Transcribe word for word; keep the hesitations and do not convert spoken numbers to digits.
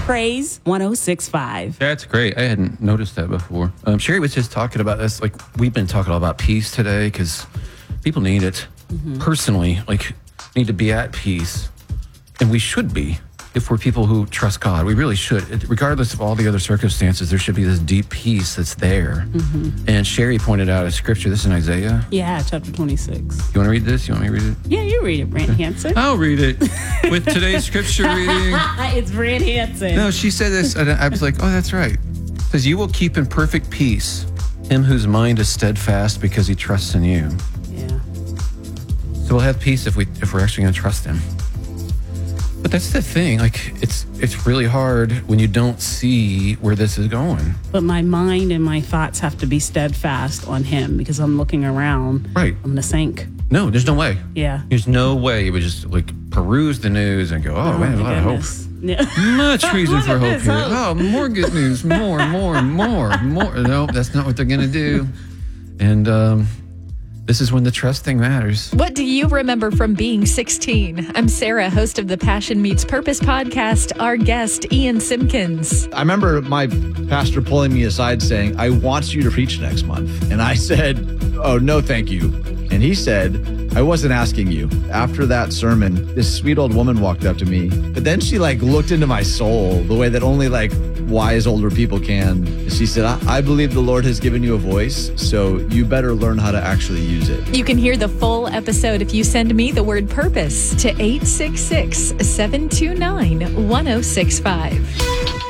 Praise one oh six point five. That's great. I hadn't noticed that before. Um, Sherry was just talking about this. Like, we've been talking all about peace today because people need it. Mm-hmm. Personally, like, need to be at peace. And we should be. If we're people who trust God, we really should. It, regardless of all the other circumstances, there should be this deep peace that's there. Mm-hmm. And Sherry pointed out a scripture. This is in Isaiah. Yeah, chapter twenty-six. You want to read this? You want me to read it? Yeah, you read it, Brent Hansen. I'll read it. With today's scripture reading. It's Brent Hansen. No, she said this, and I was like, oh, that's right. It says, you will keep in perfect peace him whose mind is steadfast because he trusts in you. Yeah. So we'll have peace if, we, if we're actually going to trust him. But that's the thing, like, it's it's really hard when you don't see where this is going. But my mind and my thoughts have to be steadfast on him because I'm looking around. Right. I'm going to sink. No, there's no way. Yeah. There's no way you would just, like, peruse the news and go, oh, Oh, man, a my lot goodness. of hope. Yeah. Much reason for hope Goodness, here. hope. Oh, more good news, more, more, more, more. No, that's not what they're going to do. And um, this is when the trust thing matters. What do you remember from being sixteen? I'm Sarah, host of the Passion Meets Purpose podcast. Our guest, Ian Simpkins. I remember my pastor pulling me aside saying, I want you to preach next month. And I said, oh, no, thank you. And he said, I wasn't asking you. After that sermon, this sweet old woman walked up to me, but then she like looked into my soul the way that only like wise older people can. She said, I, I believe the Lord has given you a voice, so you better learn how to actually use it. You can hear the full episode if you send me the word purpose to eight six six, seven two nine, one oh six five.